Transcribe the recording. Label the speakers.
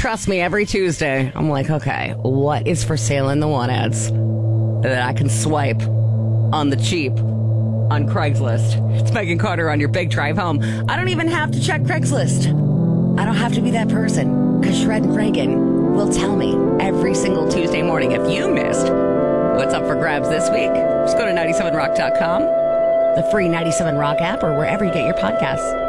Speaker 1: Trust me, every Tuesday, I'm like, okay, what is for sale in the want ads that I can swipe on the cheap on Craigslist? It's Megan Carter on your big drive home. I don't even have to check Craigslist. I don't have to be that person, because Shred and Reagan will tell me every single Tuesday morning. If you missed what's up for grabs this week, just go to 97rock.com, the free 97 Rock app, or wherever you get your podcasts.